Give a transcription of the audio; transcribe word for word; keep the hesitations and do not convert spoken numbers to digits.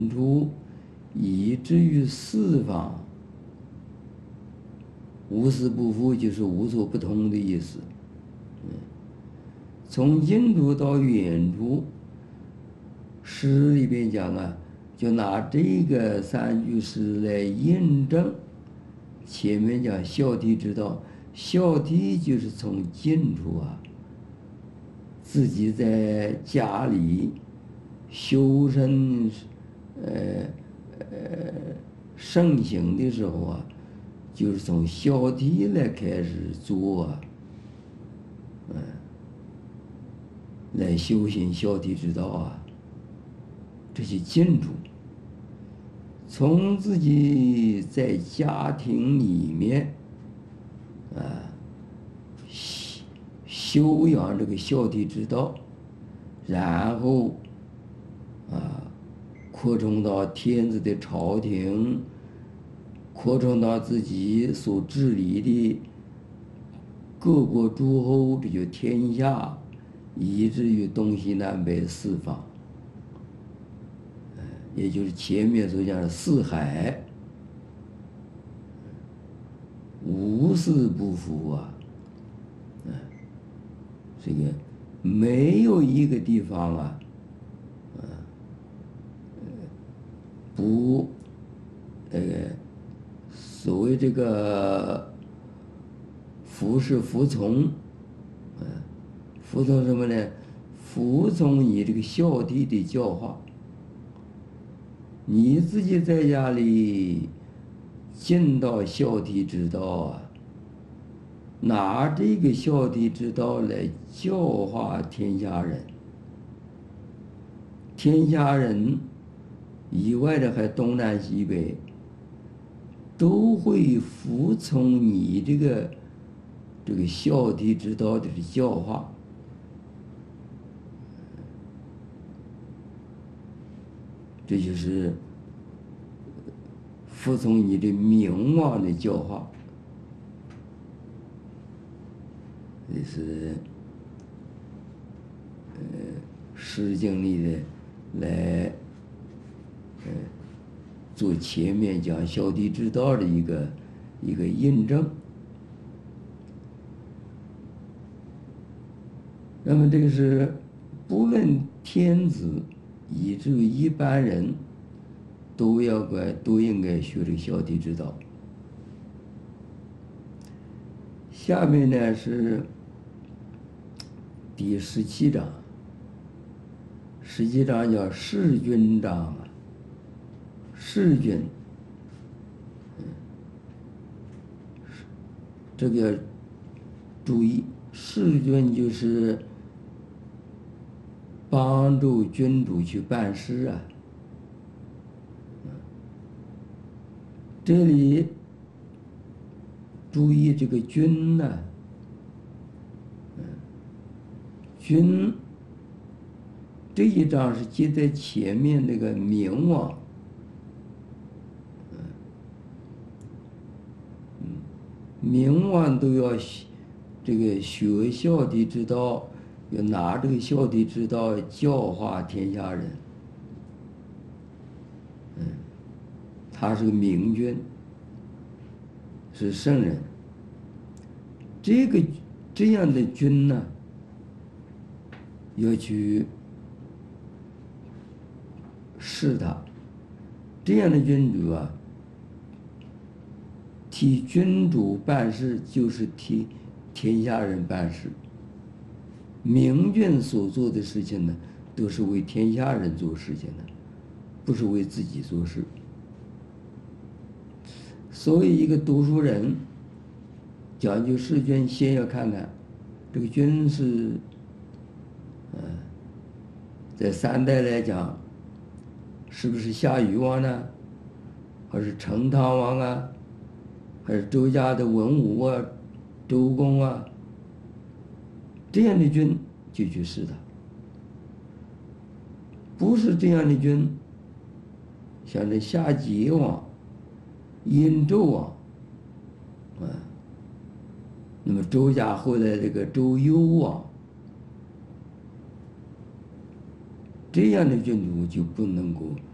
出，以至于四方，无私不复就是无所不通的意思。嗯，从近处到远处，诗里边讲啊，就拿这个三句诗来印证前面讲孝悌之道。孝悌就是从近处啊，自己在家里修身，呃呃盛行的时候啊，就是从孝悌来开始做啊，嗯，来修行孝悌之道啊，这些近处。从自己在家庭里面啊，修修养这个孝悌之道，然后啊，扩充到天子的朝廷，扩充到自己所治理的各国诸侯，这就天下，以至于东西南北四方，也就是前面所讲的四海，无私不复啊，嗯，这个没有一个地方啊，嗯，不，呃，所谓这个服是服从，嗯，服从什么呢？服从你这个孝悌的教化。你自己在家里尽到孝悌之道啊，拿这个孝悌之道来教化天下人，天下人以外的还东南西北都会服从你这个这个孝悌之道的教化。这就是服从你的名望的教化，这是呃《诗经》里的来呃做前面讲孝悌之道的一个一个印证。那么这个是不论天子，以至于一般人都要该都应该学这个孝悌之道。下面呢是第十七章，十七章叫弑君章啊，弑君，这个注意，弑君就是帮助君主去办事啊。这里注意这个君呢，君这一章是接在前面那个明王，明王都要这个学孝悌之道，要拿这个孝悌之道教化天下人。嗯，他是个明君，是圣人。这个这样的君呢，要去视他。这样的君主啊，替君主办事，就是替天下人办事。明君所做的事情呢，都是为天下人做事情的，不是为自己做事。所以一个读书人讲究弑君，先要看看这个君是，呃，在三代来讲，是不是夏禹王呢，还是成汤王啊，还是周家的文武啊、周公啊，这样的君就去弑他。不是这样的君，像这夏桀王、殷纣王，啊，那么周家后来这个周幽王，这样的君主就不能够